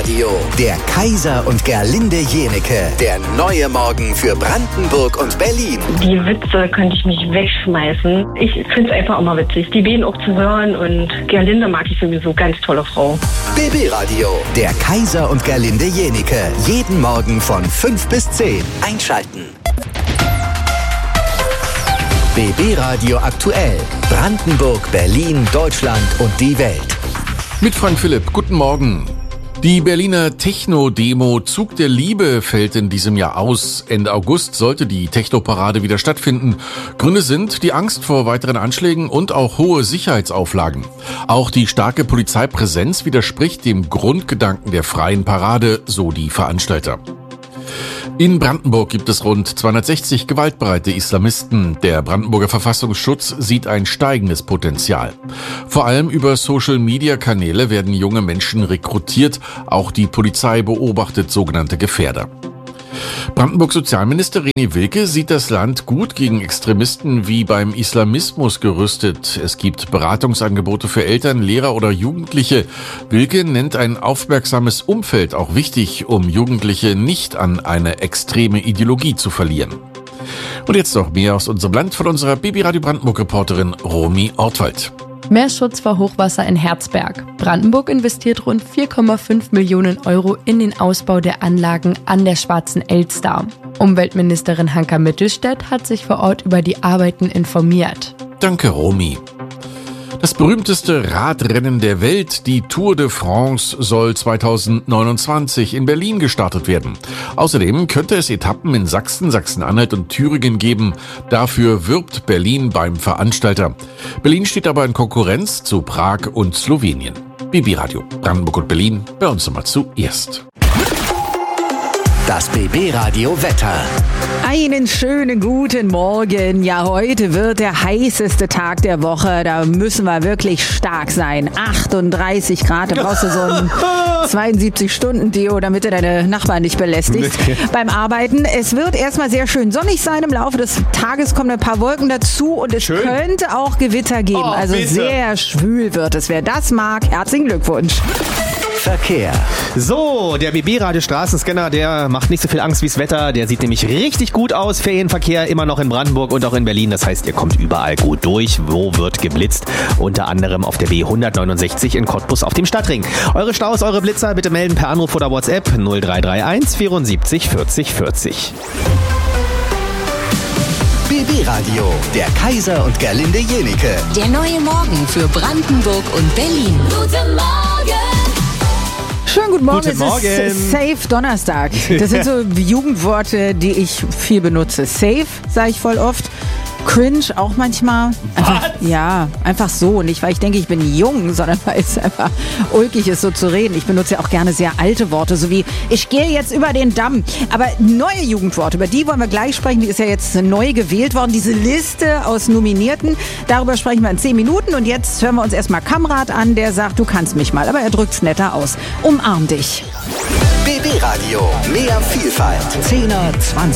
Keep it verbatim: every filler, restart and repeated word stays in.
Radio, der Kaiser und Gerlinde Jenecke. Der neue Morgen für Brandenburg und Berlin. Die Witze könnte ich mich wegschmeißen. Ich finde es einfach immer witzig, die beiden auch zu hören. Und Gerlinde mag ich sowieso, ganz tolle Frau. B B Radio, der Kaiser und Gerlinde Jenecke. Jeden Morgen von fünf bis zehn. Einschalten. B B Radio aktuell. Brandenburg, Berlin, Deutschland und die Welt. Mit Frank Philipp, guten Morgen. Die Berliner Techno-Demo Zug der Liebe fällt in diesem Jahr aus. Ende August sollte die Techno-Parade wieder stattfinden. Gründe sind die Angst vor weiteren Anschlägen und auch hohe Sicherheitsauflagen. Auch die starke Polizeipräsenz widerspricht dem Grundgedanken der freien Parade, so die Veranstalter. In Brandenburg gibt es rund zweihundertsechzig gewaltbereite Islamisten. Der Brandenburger Verfassungsschutz sieht ein steigendes Potenzial. Vor allem über Social-Media-Kanäle werden junge Menschen rekrutiert. Auch die Polizei beobachtet sogenannte Gefährder. Brandenburgs Sozialminister René Wilke sieht das Land gut gegen Extremisten wie beim Islamismus gerüstet. Es gibt Beratungsangebote für Eltern, Lehrer oder Jugendliche. Wilke nennt ein aufmerksames Umfeld auch wichtig, um Jugendliche nicht an eine extreme Ideologie zu verlieren. Und jetzt noch mehr aus unserem Land von unserer B B Radio Brandenburg-Reporterin Romy Ortwald. Mehr Schutz vor Hochwasser in Herzberg. Brandenburg investiert rund vier Komma fünf Millionen Euro in den Ausbau der Anlagen an der Schwarzen Elster. Umweltministerin Hanka Mittelstädt hat sich vor Ort über die Arbeiten informiert. Danke, Romy. Das berühmteste Radrennen der Welt, die Tour de France, soll zweitausendneunundzwanzig in Berlin gestartet werden. Außerdem könnte es Etappen in Sachsen, Sachsen-Anhalt und Thüringen geben. Dafür wirbt Berlin beim Veranstalter. Berlin steht aber in Konkurrenz zu Prag und Slowenien. B B Radio Brandenburg und Berlin, bei uns immer zuerst. Das B B Radio Wetter. Einen schönen guten Morgen. Ja, heute wird der heißeste Tag der Woche. Da müssen wir wirklich stark sein. achtunddreißig Grad. Da brauchst du so ein zweiundsiebzig-Stunden-Deo, damit du deine Nachbarn nicht belästigst beim Arbeiten. Es wird erstmal sehr schön sonnig sein. Im Laufe des Tages kommen ein paar Wolken dazu und es schön. könnte auch Gewitter geben. Oh, also bitte. Sehr schwül wird es. Wer das mag, herzlichen Glückwunsch. Verkehr. So, der B B-Radio Straßenscanner, der macht nicht so viel Angst wie das Wetter. Der sieht nämlich richtig gut aus. Ferienverkehr immer noch in Brandenburg und auch in Berlin. Das heißt, ihr kommt überall gut durch. Wo wird geblitzt? Unter anderem auf der B hundertneunundsechzig in Cottbus auf dem Stadtring. Eure Staus, eure Blitzer bitte melden per Anruf oder WhatsApp null drei drei eins vierundsiebzig vierzig vierzig. B B Radio, der Kaiser und Gerlinde Jenecke. Der neue Morgen für Brandenburg und Berlin. Guten Morgen! Schönen guten Morgen, Guten Morgen. Es ist Safe Donnerstag. Das sind so Jugendworte, die ich viel benutze. Safe, sage ich voll oft. Cringe auch manchmal. Einfach, ja, einfach so. Nicht, weil ich denke, ich bin jung, sondern weil es einfach ulkig ist, so zu reden. Ich benutze ja auch gerne sehr alte Worte, so wie ich gehe jetzt über den Damm. Aber neue Jugendworte, über die wollen wir gleich sprechen. Die ist ja jetzt neu gewählt worden, diese Liste aus Nominierten. Darüber sprechen wir in zehn Minuten. Und jetzt hören wir uns erstmal Kamrat an, der sagt, du kannst mich mal. Aber er drückt's netter aus. Umarm dich. B B Radio, mehr Vielfalt. zehner, zwanziger